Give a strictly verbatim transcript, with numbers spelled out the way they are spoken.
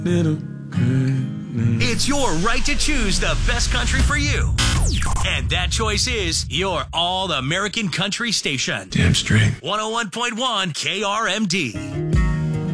Little Christmas. It's your right to choose the best country for you. And that choice is your All American Country station. Damn straight. one oh one point one K R M D.